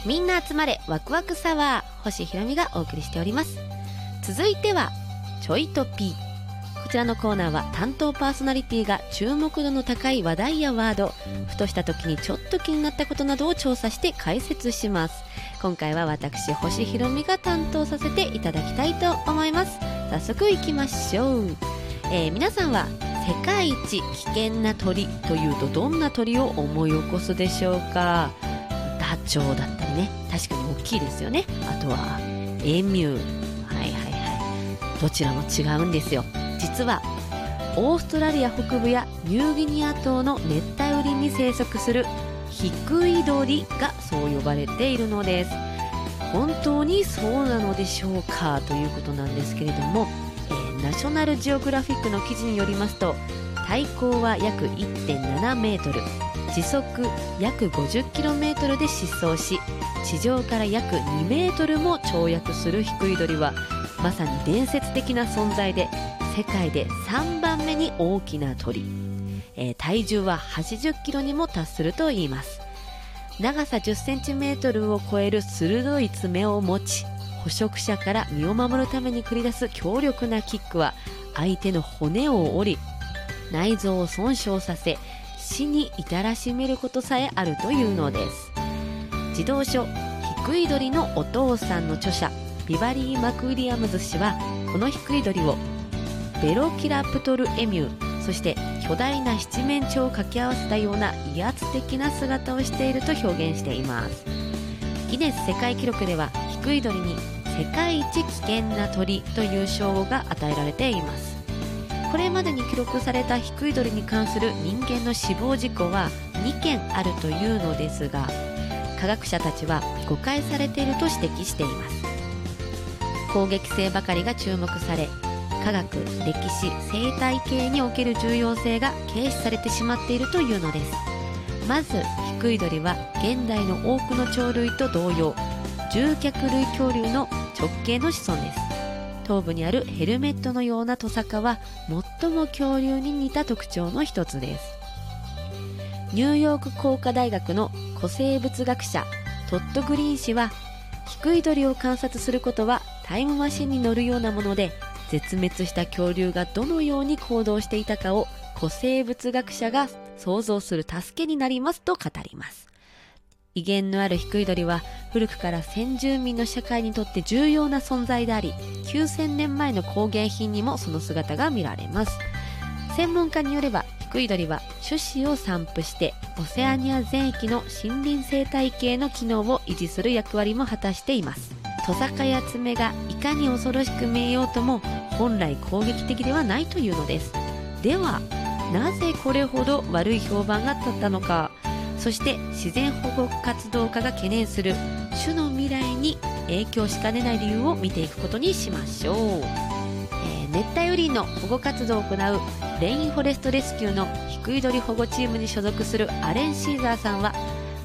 みんな集まれワクワクサワー、星ひろみがお送りしております。続いてはちょいとピー。こちらのコーナーは担当パーソナリティが注目度の高い話題やワード、ふとした時にちょっと気になったことなどを調査して解説します。今回は私星ひろみが担当させていただきたいと思います。早速いきましょう。皆さんは世界一危険な鳥というとどんな鳥を思い起こすでしょうか。ダチョウだったりね、確かに大きいですよね。あとはエミュー、どちらも違うんですよ。実はオーストラリア北部やニューギニア島の熱帯雨林に生息するヒクイドリがそう呼ばれているのです。本当にそうなのでしょうかということなんですけれども、ナショナルジオグラフィックの記事によりますと、体高は約 1.7 メートル、時速約 50km で疾走し、地上から約2メートルも跳躍するヒクイドリはまさに伝説的な存在で、世界で3番目に大きな鳥、体重は80キロにも達するといいます。長さ10センチメートルを超える鋭い爪を持ち、捕食者から身を守るために繰り出す強力なキックは相手の骨を折り、内臓を損傷させ、死に至らしめることさえあるというのです。児童書ヒクイドリのお父さんの著者ビバリー・マクウィリアムズ氏は、このヒクイドリをベロキラプトルエミュー、そして巨大な七面鳥を掛け合わせたような威圧的な姿をしていると表現しています。ギネス世界記録ではヒクイドリに世界一危険な鳥という称号が与えられています。これまでに記録されたヒクイドリに関する人間の死亡事故は2件あるというのですが、科学者たちは誤解されていると指摘しています。攻撃性ばかりが注目され、科学、歴史、生態系における重要性が軽視されてしまっているというのです。まずヒクイドリは現代の多くの鳥類と同様、獣脚類恐竜の直系の子孫です。頭部にあるヘルメットのようなトサカは最も恐竜に似た特徴の一つです。ニューヨーク工科大学の古生物学者トッド・グリーン氏は、ヒクイドリを観察することはタイムマシンに乗るようなもので、絶滅した恐竜がどのように行動していたかを古生物学者が想像する助けになりますと語ります。威厳のあるヒクイドリは古くから先住民の社会にとって重要な存在であり、9000年前の工芸品にもその姿が見られます。専門家によれば、ヒクイドリは種子を散布してオセアニア全域の森林生態系の機能を維持する役割も果たしています。トサカや爪がいかに恐ろしく見えようとも本来攻撃的ではないというのです。ではなぜこれほど悪い評判が立ったのか、そして自然保護活動家が懸念する種の未来に影響しかねない理由を見ていくことにしましょう。熱帯雨林の保護活動を行うレインフォレストレスキューのヒクイドリ保護チームに所属するアレン・シーザーさんは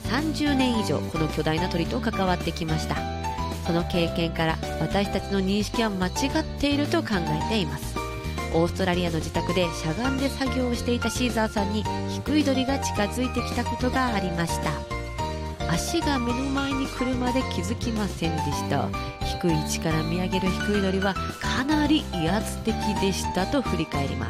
30年以上この巨大な鳥と関わってきました。その経験から私たちの認識は間違っていると考えています。オーストラリアの自宅でしゃがんで作業をしていたシーザーさんにヒクイドリが近づいてきたことがありました。足が目の前に来るまで気づきませんでした。低い位置から見上げるヒクイドリはかなり威圧的でしたと振り返ります。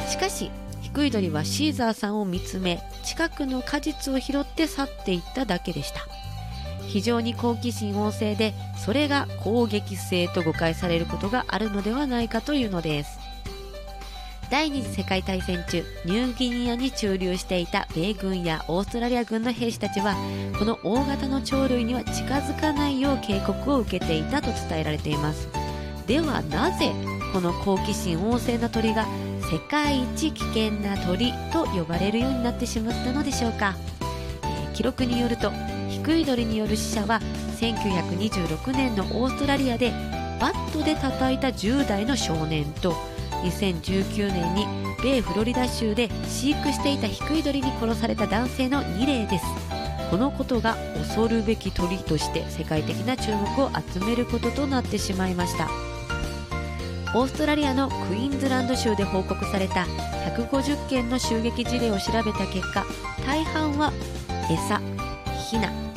しかしヒクイドリはシーザーさんを見つめ、近くの果実を拾って去っていっただけでした。非常に好奇心旺盛で、それが攻撃性と誤解されることがあるのではないかというのです。第二次世界大戦中、ニューギニアに駐留していた米軍やオーストラリア軍の兵士たちは、この大型の鳥類には近づかないよう警告を受けていたと伝えられています。ではなぜこの好奇心旺盛な鳥が世界一危険な鳥と呼ばれるようになってしまったのでしょうか。記録によると、ヒクイドリによる死者は1926年のオーストラリアでバットで叩いた10代の少年と、2019年に米フロリダ州で飼育していたヒクイドリに殺された男性の2例です。このことが恐るべき鳥として世界的な注目を集めることとなってしまいました。オーストラリアのクイーンズランド州で報告された150件の襲撃事例を調べた結果、大半は餌、ヒナ、